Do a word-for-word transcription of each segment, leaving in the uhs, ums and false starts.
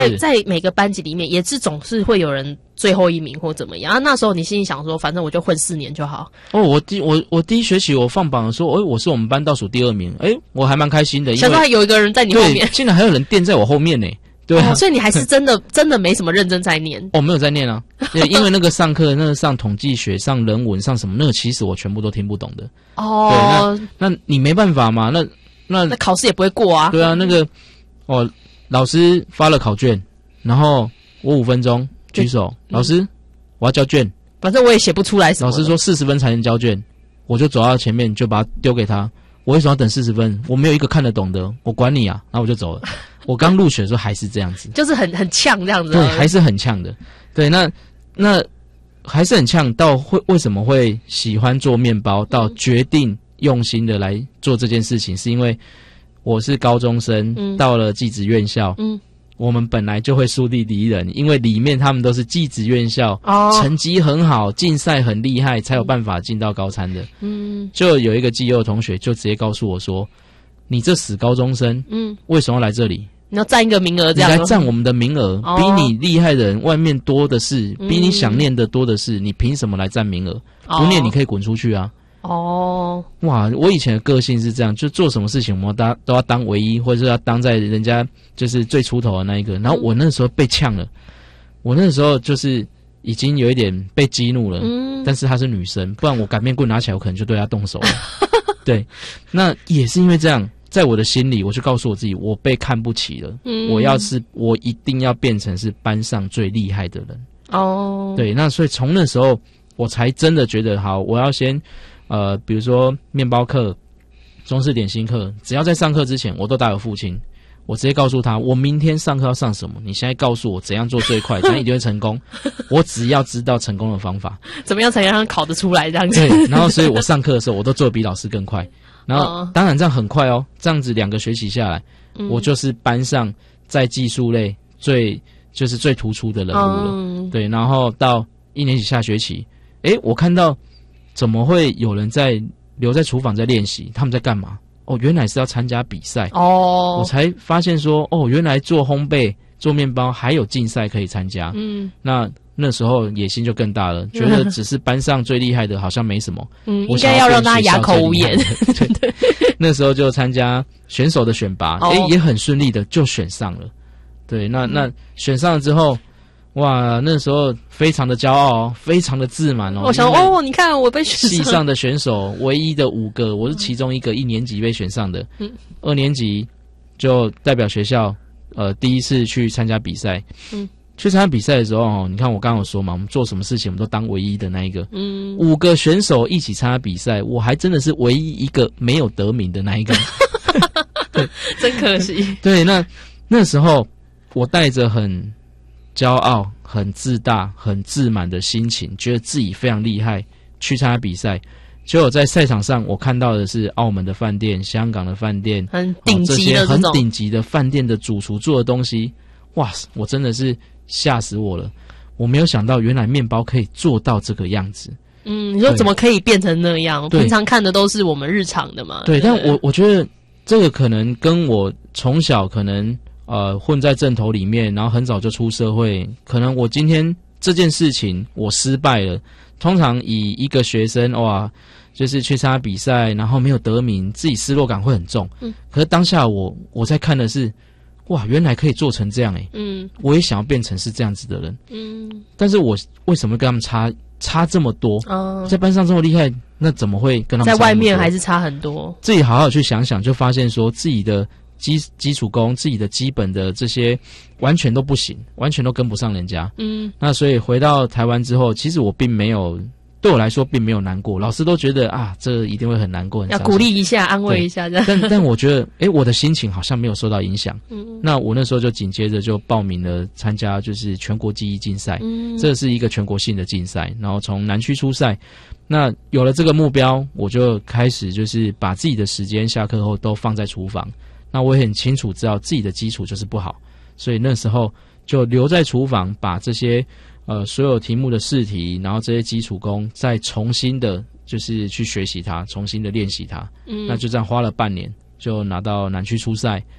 在在每个班级里面也是总是会有人最后一名或怎么样啊。那时候你心里想说，反正我就混四年就好。 哦，我第我我第一学期我放榜的时候，哎，我是我们班倒数第二名，哎，我还蛮开心的，因为想到有一个人在你后面， 竟然还有人垫在我后面呢。对啊、 哦，所以你还是真的真的没什么认真在念。 哦，没有在念啊，因为那个上课，那个上统计学、上人文、上什么，那个其实我全部都听不懂的。 哦， 对，那那你没办法嘛，那那那考试也不会过啊。 对啊，那个哦，老师发了考卷，然后我五分钟举手，老师、嗯、我要交卷， 反正我也写不出来什么。 老师说四十分才能交卷，我就走到前面就把它丢给他。我为什么要等四十分？我没有一个看得懂的，我管你啊！然后我就走了。我刚入学的时候还是这样子， 就是很很呛这样子。 对，还是很呛的。对，那那还是很呛。到会为什么会喜欢做面包？到决定用心的来做这件事情，是因为我是高中生，嗯、到了技职院校，嗯，我们本来就会树立敌人，因为里面他们都是技职院校，哦，成绩很好，竞赛很厉害，才有办法进到高餐的。嗯，就有一个技优同学就直接告诉我说：“你这死高中生，嗯，为什么要来这里？ 你要占一个名额，这样你来占我们的名额，哦、比你厉害的人外面多的是，嗯、比你想念的多的是，你凭什么来占名额？哦、不念你可以滚出去啊！”哦，哇！我以前的个性是这样，就做什么事情我们当都要当唯一，或者是要当在人家就是最出头的那一个。然后我那时候被呛了，我那时候就是已经有一点被激怒了。嗯，但是她是女生，不然我擀面棍拿起来，我可能就对她动手了。对，那也是因为这样，在我的心里，我就告诉我自己，我被看不起了。嗯，我要是我一定要变成是班上最厉害的人。哦，对，那所以从那时候我才真的觉得，好，我要先。呃，比如说面包课、中式点心课，只要在上课之前，我都打给父亲，我直接告诉他，我明天上课要上什么，你现在告诉我怎样做最快，怎样一定会成功。我只要知道成功的方法， 怎么样才让他考得出来这样子。 对，然后所以我上课的时候，我都做得比老师更快。然后、哦、当然这样很快哦，这样子两个学期下来，嗯、我就是班上在技术类最就是最突出的人物了。嗯、对，然后到一年级下学期，诶，我看到。怎么会有人在留在厨房在练习？他们在干嘛？哦，原来是要参加比赛哦。我才发现说，哦，原来做烘焙、做面包还有竞赛可以参加。嗯，那那时候野心就更大了，觉得只是班上最厉害的，好像没什么。嗯， 应该要让大家哑口无言。 对对，那时候就参加选手的选拔，哎、哦，也很顺利的就选上了。对，那那选上了之后。哇，那时候非常的骄傲哦，非常的自满哦。 我想哦，你看我被选上，系上的选手唯一的五个，我是其中一个，一年级被选上的。嗯，二年级就代表学校，呃，第一次去参加比赛。嗯，去参加比赛的时候哦，你看我刚刚有说嘛，我们做什么事情我们都当唯一的那一个。嗯，五个选手一起参加比赛，我还真的是唯一一个没有得名的那一个。 对，真可惜。 对，那那时候我带着很。骄傲、很自大、很自满的心情，觉得自己非常厉害，去参加比赛。结果在赛场上，我看到的是澳门的饭店、香港的饭店， 很顶级的、 哦、这些很顶级的饭店的主厨做的东西，哇！我真的是吓死我了。我没有想到，原来面包可以做到这个样子。 嗯，你说怎么可以变成那样？平常看的都是我们日常的嘛。 对，对但我我觉得这个可能跟我从小可能。呃，混在阵头里面，然后很早就出社会，可能我今天这件事情我失败了。通常以一个学生哇，就是去参加比赛，然后没有得名，自己失落感会很重。嗯，可是当下我我在看的是，哇，原来可以做成这样诶。嗯，我也想要变成是这样子的人。嗯，但是我为什么跟他们差差这么多？哦，在班上这么厉害，那怎么会跟他们差在外面还是差很多？ 自己好好去想想，就发现说自己的。基基础功自己的基本的这些完全都不行，完全都跟不上人家。嗯，那所以回到台湾之后，其实我并没有，对我来说并没有难过。老师都觉得啊，这一定会很难过，很要鼓励一下，安慰一下这样。 但但我觉得，哎，我的心情好像没有受到影响。嗯，那我那时候就紧接着就报名了参加就是全国技艺竞赛。嗯，这是一个全国性的竞赛，然后从南区出赛。那有了这个目标，我就开始就是把自己的时间下课后都放在厨房。那我也很清楚知道自己的基础就是不好，所以那时候就留在厨房，把这些呃所有题目的试题，然后这些基础功再重新的，就是去学习它，重新的练习它。嗯，那就这样花了半年，就拿到南区初赛。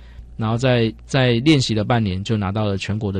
然后再再练习了半年，就拿到了全国的